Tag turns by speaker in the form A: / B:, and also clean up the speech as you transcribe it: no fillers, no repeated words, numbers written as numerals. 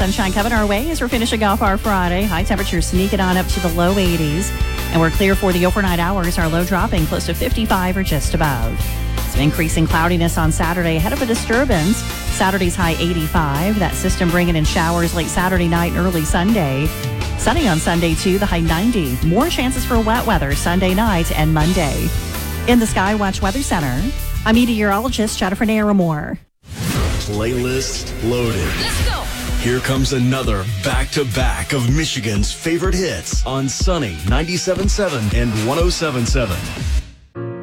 A: sunshine coming our way as we're finishing off our Friday. High temperatures sneaking on up to the low 80s. And we're clear for the overnight hours. Our low dropping close to 55 or just above. Some increasing cloudiness on Saturday ahead of a disturbance. Saturday's high 85. That system bringing in showers late Saturday night and early Sunday. Sunny on Sunday, too, the high 90. More chances for wet weather Sunday night and Monday. In the Skywatch Weather Center, I'm meteorologist Jennifer Naramore.
B: Playlist loaded.
C: Let's go.
B: Here comes another back-to-back of Michigan's favorite hits on Sunny 97.7 and 107.7.